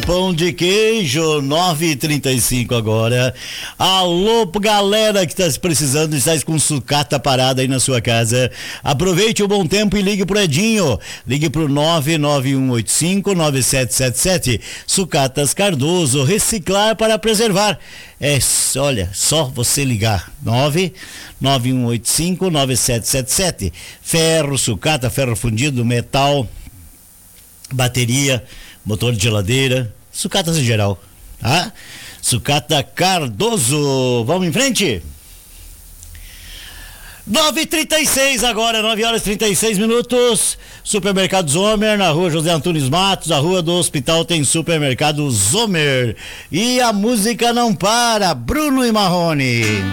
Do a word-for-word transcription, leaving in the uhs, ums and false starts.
pão de queijo, nove e trinta e cinco agora. Alô, galera que está precisando, está com sucata parada aí na sua casa. Aproveite o bom tempo e ligue pro Edinho. Ligue pro nove nove um oito cinco nove sete sete sete. Sucatas Cardoso, reciclar para preservar. É, olha, só você ligar. nove nove um oito cinco nove sete sete sete. Ferro, sucata, ferro fundido, metal, bateria, motor de geladeira, sucatas em geral, tá? Sucata Cardoso, vamos em frente? nove e trinta e seis agora, nove horas e trinta e seis minutos. Supermercado Zomer, na rua José Antunes Matos, a rua do hospital tem supermercado Zomer. E a música não para, Bruno e Marrone.